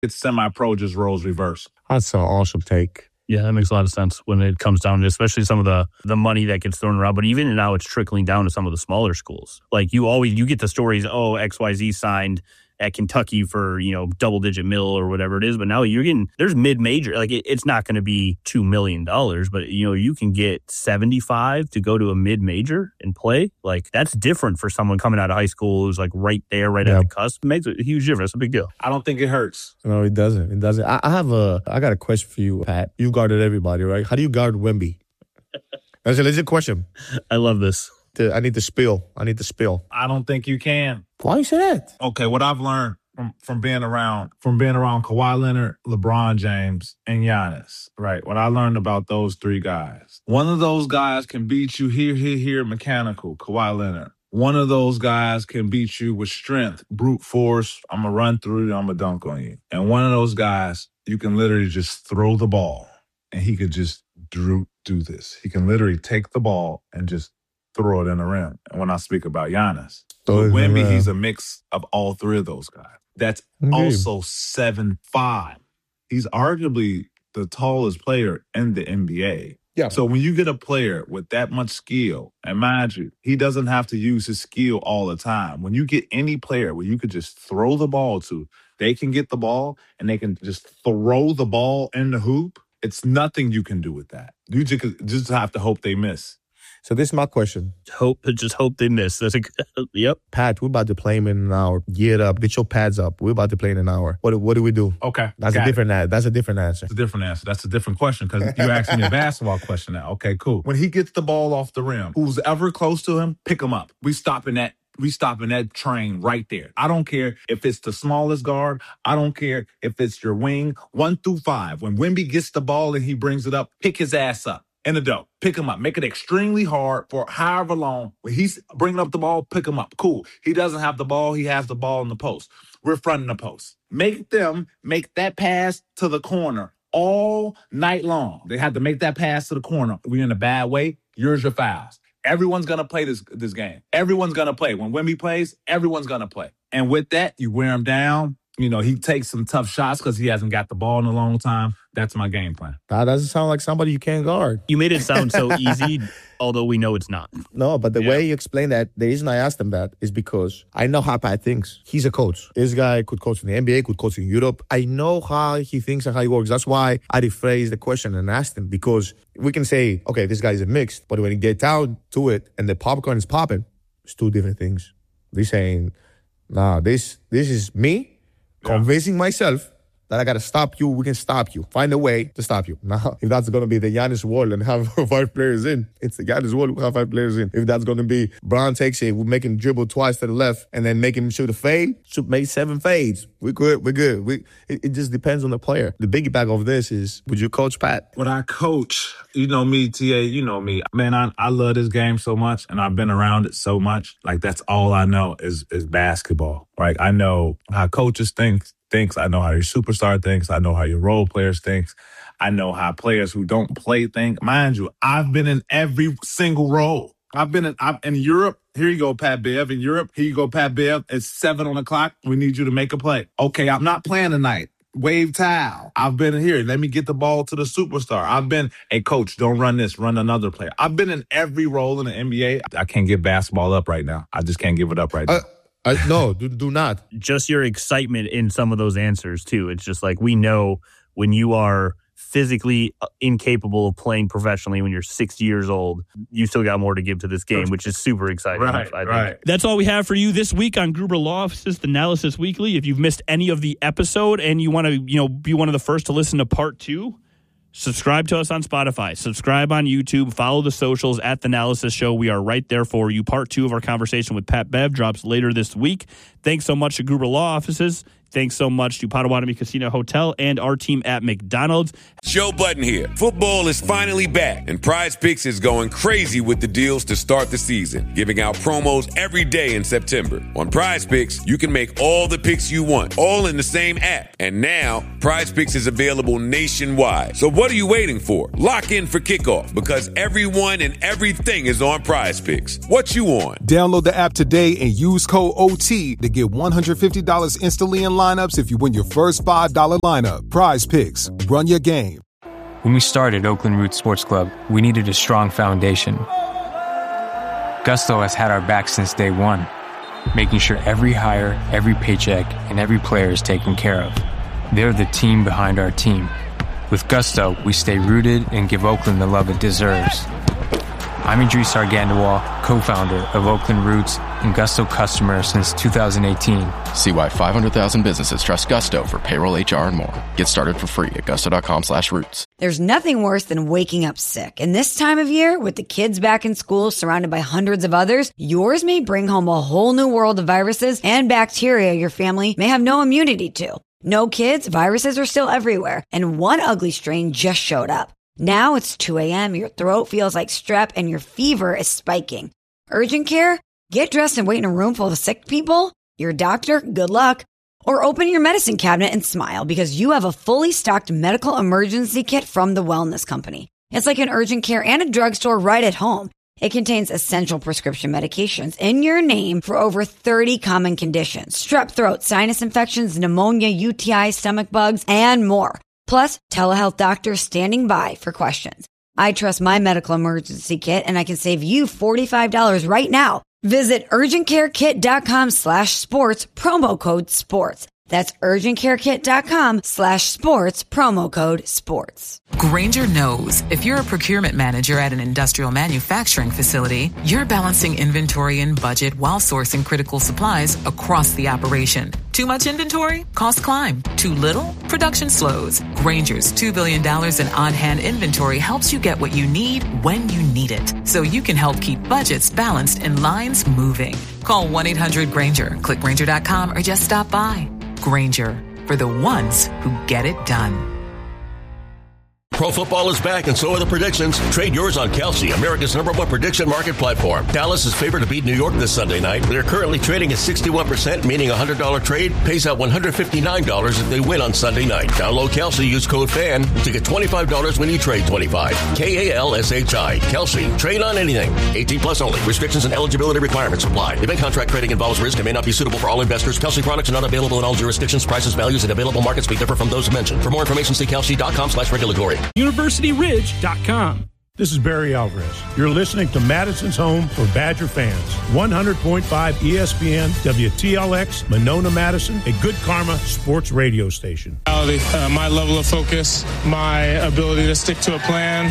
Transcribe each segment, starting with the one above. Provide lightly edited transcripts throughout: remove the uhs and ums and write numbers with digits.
It's semi-pro, just roles reversed. That's an awesome take. Yeah, that makes a lot of sense when it comes down to especially some of the money that gets thrown around. But even now it's trickling down to some of the smaller schools. Like you get the stories, oh, XYZ signed at Kentucky for, double-digit mil or whatever it is. But now you're getting, there's mid-major. Like, it's not going to be $2 million, but, you can get 75 to go to a mid-major and play. Like, that's different for someone coming out of high school who's, like, right there, right at the cusp. It makes a huge difference. It's a big deal. I don't think it hurts. No, it doesn't. It doesn't. I got a question for you, Pat. You guarded everybody, right? How do you guard Wemby? That's a legit question. I love this. I need to spill. I don't think you can. Why you say that? Okay, what I've learned from being around Kawhi Leonard, LeBron James, and Giannis, right? What I learned about those three guys. One of those guys can beat you here, mechanical, Kawhi Leonard. One of those guys can beat you with strength, brute force. I'm going to run through you, I'm going to dunk on you. And one of those guys, you can literally just throw the ball, and he could just do this. He can literally take the ball and just throw it in the rim. And when I speak about Giannis, Wemby, he's a mix of all three of those guys. That's also 7'5". He's arguably the tallest player in the NBA. Yeah. So when you get a player with that much skill, and mind you, he doesn't have to use his skill all the time. When you get any player where you could just throw the ball to, they can get the ball and they can just throw the ball in the hoop. It's nothing you can do with that. You just have to hope they miss. So this is my question. Just hope they miss. That's yep. Pat, we're about to play him in an hour. Get up. Get your pads up. We're about to play in an hour. What do we do? Okay. That's a different answer. That's a different answer. That's a different question because you asked me a basketball question now. Okay, cool. When he gets the ball off the rim, who's ever close to him, pick him up. We stopping that train right there. I don't care if it's the smallest guard. I don't care if it's your wing, 1 through 5. When Wemby gets the ball and he brings it up, pick his ass up. In the dough. Pick him up. Make it extremely hard for however long. When he's bringing up the ball, pick him up. Cool. He doesn't have the ball. He has the ball in the post. We're fronting the post. Make them make that pass to the corner all night long. They have to make that pass to the corner. We're in a bad way. Yours your fouls. Everyone's going to play this game. Everyone's going to play. When Wemby plays, everyone's going to play. And with that, you wear him down. He takes some tough shots because he hasn't got the ball in a long time. That's my game plan. That doesn't sound like somebody you can't guard. You made it sound so easy, although we know it's not. No, but the way you explain that, the reason I asked him that is because I know how Pat thinks. He's a coach. This guy could coach in the NBA, could coach in Europe. I know how he thinks and how he works. That's why I rephrased the question and asked him, because we can say, okay, this guy is a mixed, but when he gets down to it and the popcorn is popping, it's two different things. They're saying, nah, this is me convincing myself that I got to stop you. We can stop you. Find a way to stop you. Now, if that's going to be the Giannis wall and have 5 players in, it's the Giannis wall with have 5 players in. If that's going to be Bron takes it, we make him dribble twice to the left and then make him shoot a fade, should make 7 fades. We're good. It just depends on the player. The biggie back of this is, would you coach Pat? Would I coach? You know me, TA, you know me. Man, I love this game so much and I've been around it so much. Like, that's all I know is basketball, right? I know how coaches thinks. I know how your superstar thinks. I know how your role players thinks. I know how players who don't play think. Mind you, I've been in every single role. I'm in Europe. Here you go, Pat Bev. In Europe, here you go, Pat Bev. It's 7 on the clock. We need you to make a play. Okay, I'm not playing tonight. Wave towel. I've been here. Let me get the ball to the superstar. I've been a coach. Don't run this. Run another player. I've been in every role in the NBA. I can't give basketball up right now. I just can't give it up right now. No, do not. Just your excitement in some of those answers, too. It's just like we know when you are physically incapable of playing professionally when you're 60 years old, you still got more to give to this game, which is super exciting. Right. That's all we have for you this week on Gruber Law Offices, the Analysis Weekly. If you've missed any of the episode and you want to be one of the first to listen to part 2, subscribe to us on Spotify. Subscribe on YouTube. Follow the socials at The Analysis Show. We are right there for you. Part 2 of our conversation with Pat Bev drops later this week. Thanks so much to Gruber Law Offices. Thanks so much to Potawatomi Casino Hotel and our team at McDonald's. Joe Budden here. Football is finally back, and Prize Picks is going crazy with the deals to start the season, giving out promos every day in September. On Prize Picks, you can make all the picks you want, all in the same app. And now, Prize Picks is available nationwide. So what are you waiting for? Lock in for kickoff, because everyone and everything is on Prize Picks. What you on? Download the app today and use code OT to get $150 instantly in lineups if you win your first $5 lineup. Prize Picks. Run your game. When we started Oakland Roots Sports Club, we needed a strong foundation. Gusto has had our back since day one, making sure every hire, every paycheck, and every player is taken care of. They're the team behind our team. With Gusto, we stay rooted and give Oakland the love it deserves. I'm Idris Argandawal, co-founder of Oakland Roots and Gusto customer since 2018. See why 500,000 businesses trust Gusto for payroll, HR, and more. Get started for free at gusto.com/roots. There's nothing worse than waking up sick. And this time of year, with the kids back in school surrounded by hundreds of others, yours may bring home a whole new world of viruses and bacteria your family may have no immunity to. No kids, viruses are still everywhere. And one ugly strain just showed up. Now it's 2 a.m., your throat feels like strep, and your fever is spiking. Urgent care? Get dressed and wait in a room full of sick people? Your doctor? Good luck. Or open your medicine cabinet and smile because you have a fully stocked medical emergency kit from the Wellness Company. It's like an urgent care and a drugstore right at home. It contains essential prescription medications in your name for over 30 common conditions. Strep throat, sinus infections, pneumonia, UTI, stomach bugs, and more. Plus, telehealth doctors standing by for questions. I trust my medical emergency kit, and I can save you $45 right now. Visit urgentcarekit.com/sports, promo code SPORTS. That's urgentcarekit.com/sports, promo code SPORTS. Grainger knows if you're a procurement manager at an industrial manufacturing facility, you're balancing inventory and budget while sourcing critical supplies across the operation. Too much inventory? Costs climb. Too little? Production slows. Grainger's $2 billion in on-hand inventory helps you get what you need when you need it, so you can help keep budgets balanced and lines moving. Call 1-800-GRAINGER, click Grainger.com, or just stop by. Grainger, for the ones who get it done. Pro football is back, and so are the predictions. Trade yours on Kalshi, America's #1 prediction market platform. Dallas is favored to beat New York this Sunday night. They're currently trading at 61%, meaning a $100 trade pays out $159 if they win on Sunday night. Download Kalshi, use code FAN to get $25 when you trade 25. KALSHI. Kalshi. Trade on anything. 18 plus only. Restrictions and eligibility requirements apply. Event contract trading involves risk and may not be suitable for all investors. Kalshi products are not available in all jurisdictions. Prices, values, and available markets may differ from those mentioned. For more information, see kalshi.com/regulatory. UniversityRidge.com. This is Barry Alvarez. You're listening to Madison's home for Badger fans. 100.5 ESPN, WTLX, Monona, Madison, a good karma sports radio station. My level of focus, my ability to stick to a plan,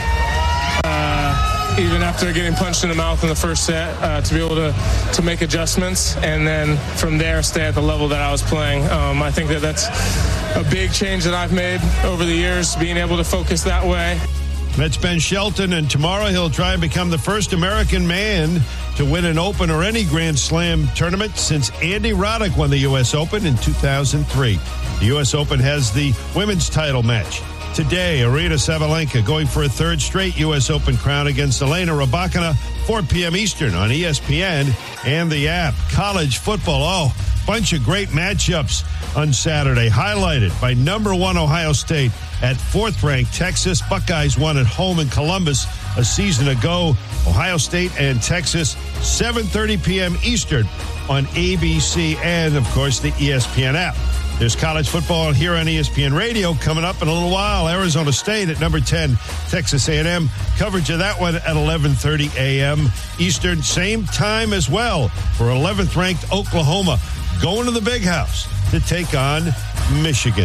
even after getting punched in the mouth in the first set, to be able to make adjustments and then from there stay at the level that I was playing. I think that's a big change that I've made over the years, being able to focus that way. That's Ben Shelton, and tomorrow he'll try and become the first American man to win an Open or any Grand Slam tournament since Andy Roddick won the U.S. Open in 2003. The U.S. Open has the women's title match. Today, Aryna Sabalenka going for a third straight U.S. Open crown against Elena Rybakina, 4 p.m. Eastern on ESPN and the app. College football, bunch of great matchups on Saturday, highlighted by #1 Ohio State at 4th-ranked Texas. Buckeyes won at home in Columbus a season ago. Ohio State and Texas, 7:30 p.m. Eastern on ABC and, of course, the ESPN app. There's college football here on ESPN Radio coming up in a little while. Arizona State at number 10, Texas A&M. Coverage of that one at 11:30 a.m. Eastern. Same time as well for 11th-ranked Oklahoma going to the Big House to take on Michigan.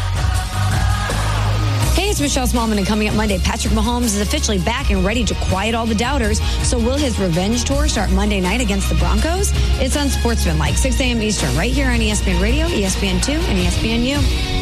Hey, it's Michelle Smallman, and coming up Monday, Patrick Mahomes is officially back and ready to quiet all the doubters. So will his revenge tour start Monday night against the Broncos? It's on Sportsman, like 6 a.m. Eastern, right here on ESPN Radio, ESPN2, and ESPNU.